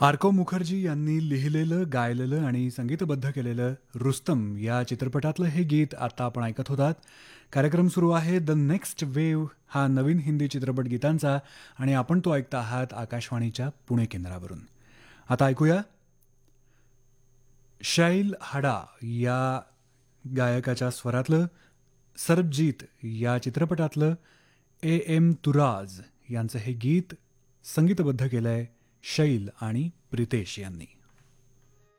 आर्को मुखर्जी यांनी लिहिलेलं, गायलेलं आणि संगीतबद्ध केलेलं रुस्तम या चित्रपटातलं हे गीत आता आपण ऐकत होतात. कार्यक्रम सुरू आहे द नेक्स्ट वेव्ह हा नवीन हिंदी चित्रपट गीतांचा आणि आपण तो ऐकता आहात आकाशवाणीच्या पुणे केंद्रावरून. आता ऐकूया शैल हाडा या गायकाच्या स्वरातलं सरबजीत या चित्रपटातलं एम तुराज यांचं हे गीत संगीतबद्ध केलंय शैल आणि प्रितेश यांनी.